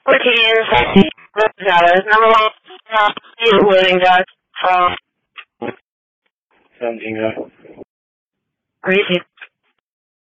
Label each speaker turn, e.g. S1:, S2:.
S1: 14, number 1, loading dock.
S2: 17 go.
S1: Are you